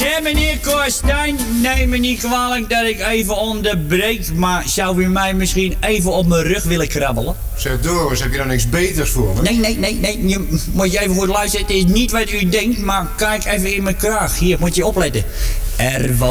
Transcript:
Zeg meneer Korstijn, neem me niet kwalijk dat ik even onderbreek, maar zou u mij misschien even op mijn rug willen krabbelen? Zeg Doris, heb je dan niks beters voor me? Nee, moet je even goed luisteren. Het is niet wat u denkt, maar kijk even in mijn kraag. Hier, moet je opletten. Er